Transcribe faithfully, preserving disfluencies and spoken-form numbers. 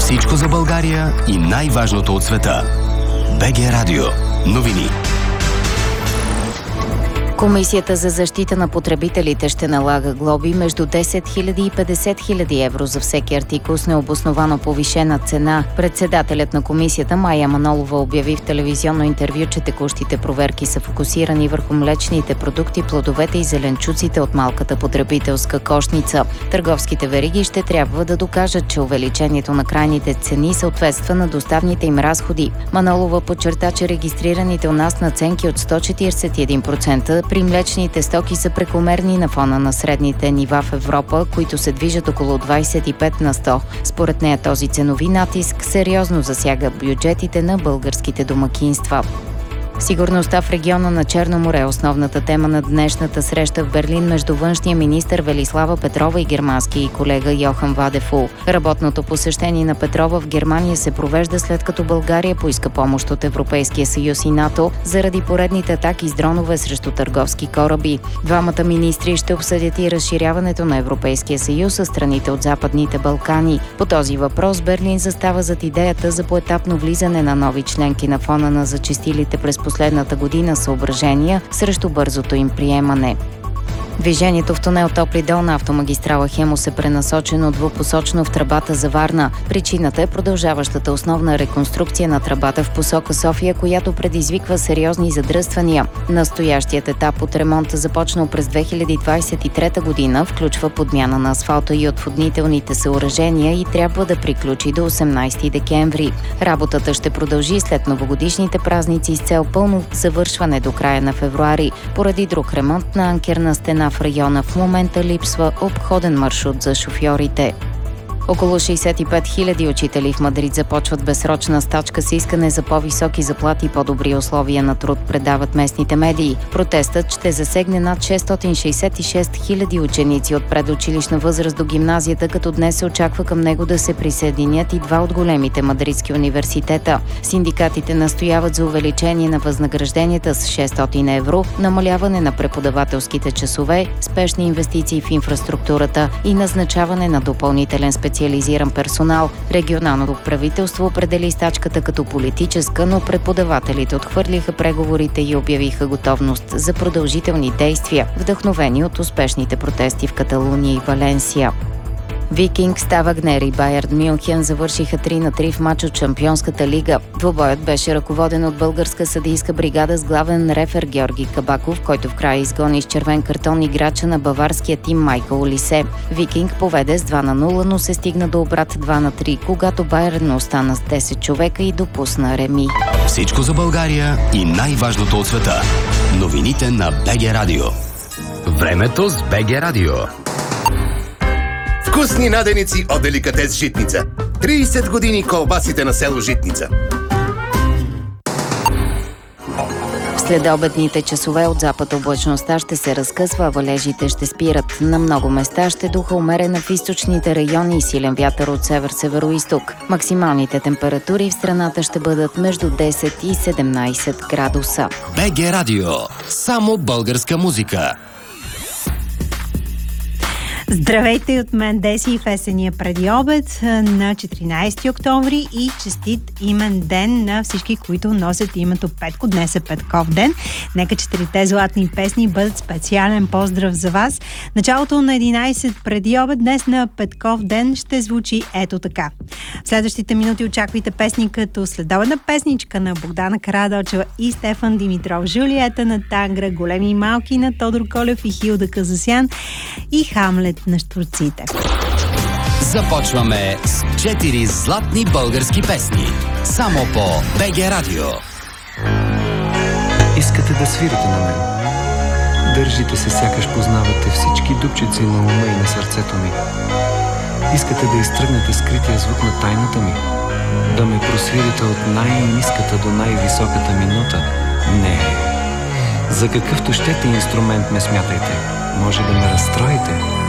Всичко за България и най-важното от света. БГ Радио. Новини. Комисията за защита на потребителите ще налага глоби между десет хиляди и петдесет хиляди евро за всеки артикул с необосновано повишена цена. Председателят на комисията Мая Манолова обяви в телевизионно интервю, че текущите проверки са фокусирани върху млечните продукти, плодовете и зеленчуците от малката потребителска кошница. Търговските вериги ще трябва да докажат, че увеличението на крайните цени съответства на доставните им разходи. Манолова подчерта, че регистрираните у нас надценки от сто четиридесет и един процента при млечните стоки са прекомерни на фона на средните нива в Европа, които се движат около двадесет и пет на сто. Според нея този ценови натиск сериозно засяга бюджетите на българските домакинства. Сигурността в региона на Черно море е основната тема на днешната среща в Берлин между външния министър Велислава Петрова и германски колега Йохан Вадефул. Работното посещение на Петрова в Германия се провежда след като България поиска помощ от Европейския съюз и НАТО заради поредните атаки с дронове срещу търговски кораби. Двамата министри ще обсъдят и разширяването на Европейския съюз със страните от Западните Балкани. По този въпрос Берлин застава зад идеята за поетапно влизане на нови членки на фона на зачестилите през последната година съображения срещу бързото им приемане. Движението в тунел Топли дол на автомагистрала Хемус е пренасочено двупосочно в тръбата за Варна. Причината е продължаващата основна реконструкция на тръбата в посока София, която предизвиква сериозни задръствания. Настоящият етап от ремонта, започнал през две хиляди двадесет и трета година, включва подмяна на асфалта и отводнителните съоръжения и трябва да приключи до осемнадесети декември. Работата ще продължи след новогодишните празници с цел пълно завършване до края на февруари. Поради друг ремонт на анкерна стена в района в момента липсва обходен маршрут за шофьорите. Около шейсет и пет хиляди учители в Мадрид започват безсрочна стачка с искане за по-високи заплати и по-добри условия на труд, предават местните медии. Протестът ще засегне над шестстотин шейсет и шест хиляди ученици от предучилищна възраст до гимназията, като днес се очаква към него да се присъединят и два от големите мадридски университета. Синдикатите настояват за увеличение на възнагражденията с шестстотин евро, намаляване на преподавателските часове, спешни инвестиции в инфраструктурата и назначаване на допълнителен специалист. специализиран персонал. Регионалното правителство определи стачката като политическа, но преподавателите отхвърлиха преговорите и обявиха готовност за продължителни действия, вдъхновени от успешните протести в Каталуния и Валенсия. Викинг, Ставагнер и Байерн Мюнхен завършиха три на три в мач от Шампионската лига. Двубоят беше ръководен от българска съдийска бригада с главен рефер Георги Кабаков, който в края изгони с червен картон играча на баварския тим Майкъл Олисе. Викинг поведе с два на нула, но се стигна до обрат два на три, когато Байерн остана с десет човека и допусна реми. Всичко за България и най-важното от света. Новините на БГ Радио. Времето с БГ Радио. Вкусни наденици от Деликатес Житница. тридесет години колбасите на село Житница. След обедните часове от запад облачността ще се разкъсва, а валежите ще спират. На много места ще духа умерена в източните райони и силен вятър от север-североизток. Максималните температури в страната ще бъдат между десет и седемнадесет градуса. БГ Радио. Само българска музика. Здравейте от мен, Деси, в есения преди обед на четиринадесети октомври и честит имен ден на всички, които носят името Петко. Днес е Петков ден. Нека четирите златни песни бъдат специален поздрав за вас. Началото на единадесет преди обед днес на Петков ден ще звучи ето така. В следващите минути очаквайте песни като Следобедна песничка на Богдана Карадочева и Стефан Димитров, Жулиета на Тангра, Големи и малки на Тодор Колев и Хилда Казасян и Хамлет на Щурците. Започваме с четири златни български песни. Само по БГ Радио. Искате да свирите на мен. Държите се, сякаш познавате всички дупчици на ума и на сърцето ми. Искате да изтръгнете скрития звук на тайната ми. Да ме просвирите от най-ниската до най-високата ми нота. Не. За какъвто щете инструмент ме смятайте. Може да ме разстроите,